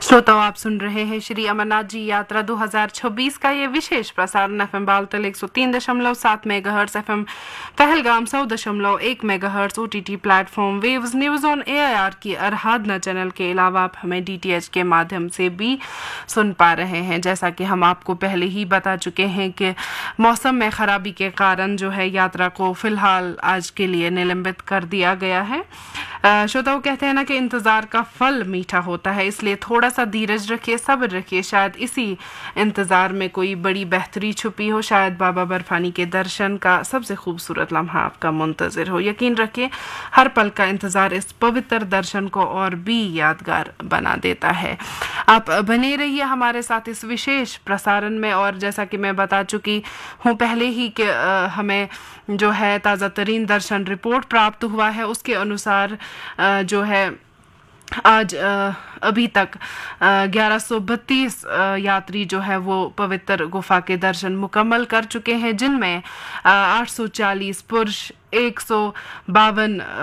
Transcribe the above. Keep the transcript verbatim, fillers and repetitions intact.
श्रोताओं, आप सुन रहे हैं श्री अमरनाथ जी यात्रा दो हज़ार छब्बीस का ये विशेष प्रसारण एफएम बालतल एक सौ तीन दशमलव सात मेगाहर्ट्ज, एफएम पहलगाम सौ दशमलव एक megahertz, OTT platform waves news on AIR की आराधना चैनल के अलावा आप हमें डीटीएच के माध्यम से भी सुन पा रहे हैं। जैसा कि हम आपको पहले ही बता चुके हैं कि मौसम में खराबी के कारण जो है यात्रा को फिलहाल आज के लिए निलंबित कर दिया गया है। श्रोताओं, कहते हैं ना कि इंतजार का फल मीठा होता है, इसलिए थोड़ा सा धीरज रखिए, सब्र रखिए। शायद इसी इंतजार में कोई बड़ी बेहतरी छुपी हो, शायद बाबा बर्फानी के दर्शन का सबसे खूबसूरत लम्हा आपका मुंतजिर हो। यकीन रखिए, हर पल का इंतजार इस पवित्र दर्शन को और भी यादगार बना देता है। आप बने रहिए हमारे साथ इस विशेष प्रसारण में। और जैसा कि मैं बता चुकी हूँ पहले ही कि हमें जो है ताज़ा तरीन दर्शन रिपोर्ट प्राप्त हुआ है, उसके अनुसार जो है आज अभी तक ग्यारह सौ बत्तीस यात्री जो है वो पवित्र गुफा के दर्शन मुकम्मल कर चुके हैं, जिनमें आठ सौ चालीस पुरुष, एक सौ बावन